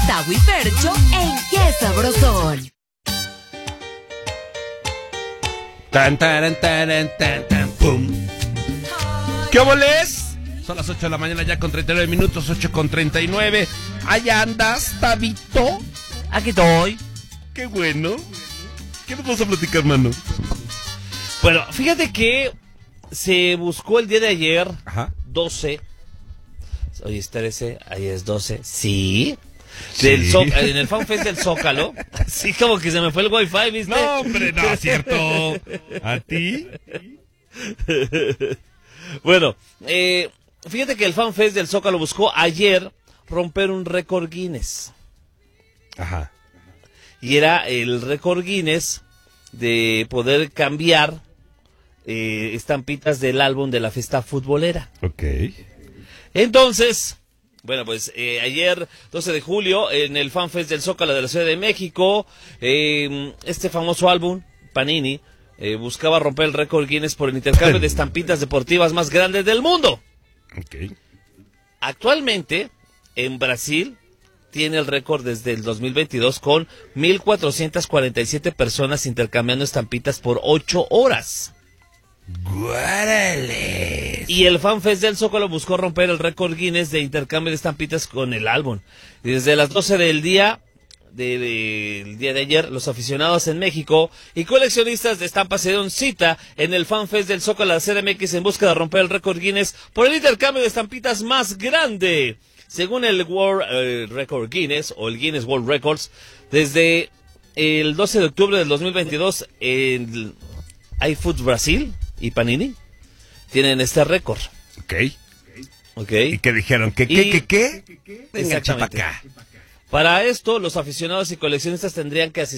Tavo y Fercho en Qué Sabrosón. Tan, taran, taran, tan, tan, pum. ¿Qué oboles? Son las 8 de la mañana ya con 39 minutos, 8 con 39. ¿Allá andas, Tabito? Aquí estoy. Qué bueno. ¿Qué nos vas a platicar, mano? Bueno, fíjate que se buscó el día de ayer, Ajá. 12. Hoy es 13, ahí es 12. Sí. Sí. En el FanFest del Zócalo. Sí, como que se me fue el wifi, ¿viste? No, hombre, no, es cierto. ¿A ti? Bueno, fíjate que el FanFest del Zócalo buscó ayer romper un récord Guinness. Ajá. Y era el récord Guinness de poder cambiar estampitas del álbum de la fiesta futbolera. Ok. Entonces, bueno, pues ayer, 12 de julio, en el FanFest del Zócalo de la Ciudad de México, este famoso álbum, Panini, buscaba romper el récord Guinness por el intercambio de estampitas deportivas más grandes del mundo. Ok. Actualmente, en Brasil, tiene el récord desde el 2022 con 1,447 personas intercambiando estampitas por 8 horas. ¡Guárale! Y el FanFest del Zócalo buscó romper el récord Guinness de intercambio de estampitas con el álbum. Desde las 12 del día del día de ayer, los aficionados en México y coleccionistas de estampas se dieron cita en el FanFest del Zócalo de la CDMX en busca de romper el récord Guinness por el intercambio de estampitas más grande. Según el World Record Guinness o el Guinness World Records, desde el 12 de octubre del 2022, el iFood Brasil y Panini tienen este récord. Ok. ¿Y qué dijeron? ¿Qué? Venga, Exactamente. chapa acá. Para esto, los aficionados y coleccionistas tendrían que asistir